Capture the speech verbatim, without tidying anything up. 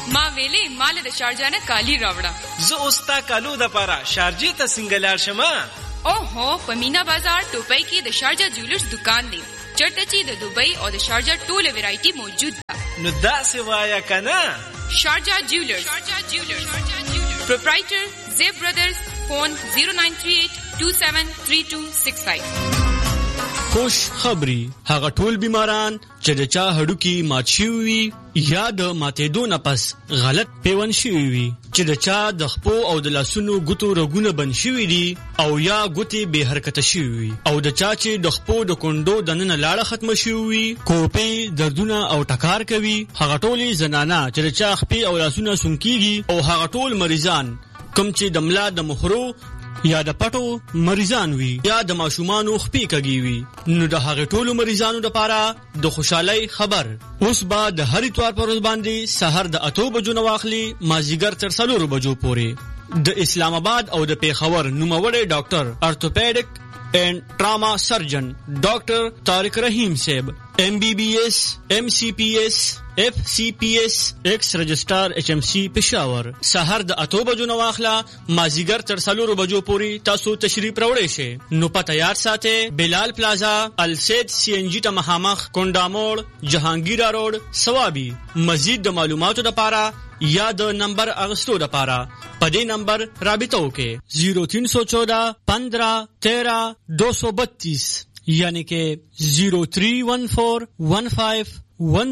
ما ویلې مال د شارجه نه کالی راوړه. زه اوس تا کالو د پاره شارجې ته څنګه لاړ شم؟ اوهو په مینا بازار ټوپۍ کې د شارجه جولرز دکان دی. چرته چې د دوبۍ او د شارجه ټوله ویرایټي موجود ده. نو داسې وایه کنه. شارجه جولرز پروپرایټر زیب برادرز. فون zero nine three eight two seven three two six five. خوش خبری هغه ټول بیماران چې د چا هډوکي مات شوي وي یا د ماتېدو نه پس غلط پیوند شوي وي، چې د چا د خپو او د لاسونو ګوتو رګونه بند شوي دي او یا ګوتې بې حرکته شوي وي، او د چا چې د خپو د کونډو دننه لاړه ختمه شوي وي، کوپې دردونه او ټکار کوي، هغه ټولې زنانه چې د چا خپې او لاسونه سونکېږي، او هغه ټول مریضان کوم چې د ملا د مخرو یا د پټو مریضان وي یا د ماشومانو خپې کږي وي، نو د هغه ټولو مریضانو لپاره د خوشحالۍ خبر. اوس به د هر اتوار پر ورځ باندې سحر د اتو بجو نه واخلي مازیګر تر څلورو بجو پورې د اسلام آباد او د پیښور نوموړی ډاکټر ارتوپیډک اینڈ ټراما سرجن ډاکټر طارق رحیم صاحب ایم بی بی ایس ایم سی پی ایس ایف سی پی ایس ایکس رجسٹر ایچ ایم سی پشاور. سحر د اتو بجو نو واخلا مازیګر تر څلورو بجو پوری تاسو تشریف راوړئ شئ. نو پته یاد ساته بلال پلازا السید سی ان جی ته مخامخ کونډاموړ جهانگیرا روډ سوابي. مزید د معلوماتو لپاره یا د نمبر اغستو لپاره په دې نمبر رابطه وکړئ zero three one four fifteen thirteen two thirty-two یعنی کہ zero three one four one five one